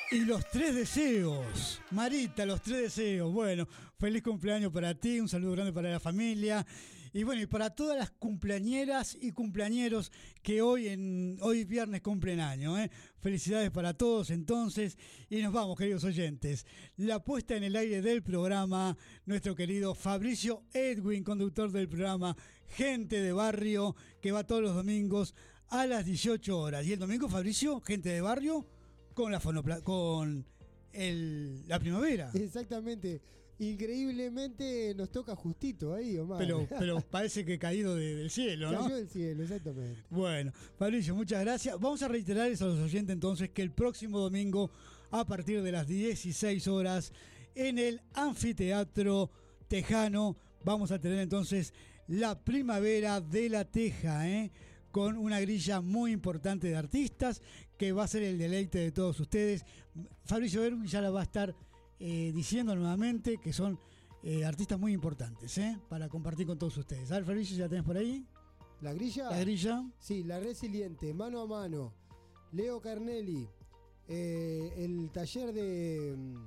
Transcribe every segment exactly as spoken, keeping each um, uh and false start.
Y los tres deseos, Marita, los tres deseos. Bueno, feliz cumpleaños para ti, un saludo grande para la familia. Y bueno, y para todas las cumpleañeras y cumpleañeros que hoy en hoy viernes cumplen año, ¿eh? Felicidades para todos entonces. Y nos vamos, queridos oyentes. La puesta en el aire del programa, nuestro querido Fabricio Edwin, conductor del programa Gente de Barrio, que va todos los domingos a las dieciocho horas. Y el domingo, Fabricio, Gente de Barrio, con la fonopla con el, la primavera. Exactamente. Increíblemente nos toca justito ahí, Omar. Pero, pero parece que caído de, del cielo, ¿no? Cayó del cielo, exactamente. Bueno, Fabricio, muchas gracias. Vamos a reiterarles a los oyentes entonces que el próximo domingo, a partir de las dieciséis horas, en el Anfiteatro Tejano, vamos a tener entonces la Primavera de la Teja, ¿eh? Con una grilla muy importante de artistas que va a ser el deleite de todos ustedes. Fabricio Edwin ya la va a estar eh, diciendo nuevamente que son eh, artistas muy importantes, ¿eh? Para compartir con todos ustedes. A ver, Fabricio, ¿ya tenés por ahí? ¿La grilla? La grilla. Sí, La Resiliente, Mano a Mano, Leo Carnelli, eh, el taller de,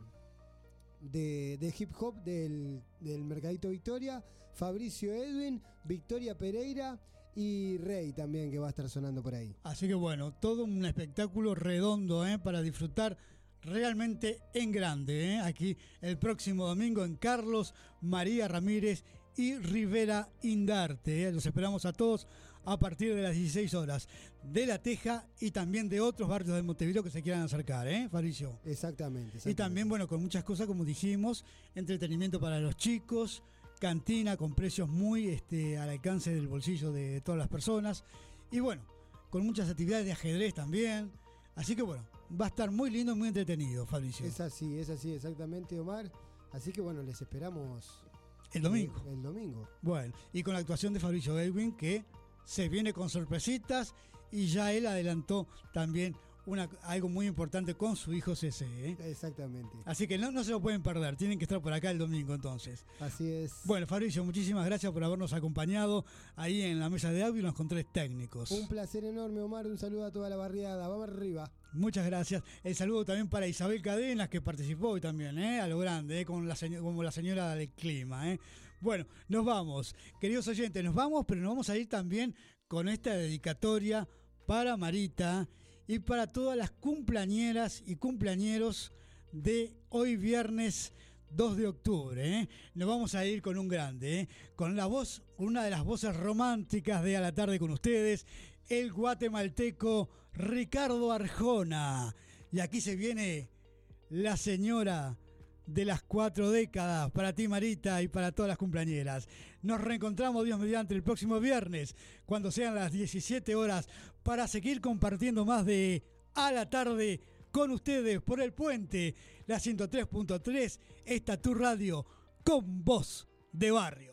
de, de hip hop del, del Mercadito Victoria, Fabricio Edwin, Victoria Pereira y Rey también, que va a estar sonando por ahí. Así que bueno, todo un espectáculo redondo, ¿eh? Para disfrutar realmente en grande, ¿eh? Aquí el próximo domingo en Carlos María Ramírez y Rivera Indarte, ¿eh? Los esperamos a todos a partir de las dieciséis horas de La Teja y también de otros barrios de Montevideo que se quieran acercar, ¿eh, Fabricio? Exactamente, exactamente. Y también, bueno, con muchas cosas, como dijimos, entretenimiento para los chicos, cantina con precios muy este, al alcance del bolsillo de todas las personas. Y bueno, con muchas actividades de ajedrez también. Así que bueno, va a estar muy lindo y muy entretenido, Fabricio. Es así, es así, exactamente, Omar. Así que bueno, les esperamos el domingo. El, el domingo. Bueno, y con la actuación de Fabricio Edwin, que se viene con sorpresitas y ya él adelantó también Una, algo muy importante con su hijo C C, ¿eh? Exactamente. Así que no, no se lo pueden perder, tienen que estar por acá el domingo entonces. Así es. Bueno, Fabricio, muchísimas gracias por habernos acompañado ahí en la mesa de audio y los controles técnicos. Un placer enorme, Omar, un saludo a toda la barriada, vamos arriba. Muchas gracias. El saludo también para Isabel Cadenas, que participó hoy también, ¿eh? A lo grande, ¿eh? Con la señora, como la señora del clima, ¿eh? Bueno, nos vamos. Queridos oyentes, nos vamos, pero nos vamos a ir también con esta dedicatoria para Marita y para todas las cumpleañeras y cumpleañeros de hoy viernes dos de octubre, ¿eh? Nos vamos a ir con un grande, ¿eh? Con la voz, una de las voces románticas de A la Tarde con ustedes, el guatemalteco Ricardo Arjona. Y aquí se viene la señora de las cuatro décadas, para ti, Marita, y para todas las cumpleañeras. Nos reencontramos, Dios mediante, el próximo viernes, cuando sean las diecisiete horas, para seguir compartiendo más de A la Tarde con ustedes por el puente, la ciento tres punto tres, esta tu radio, con voz de barrio.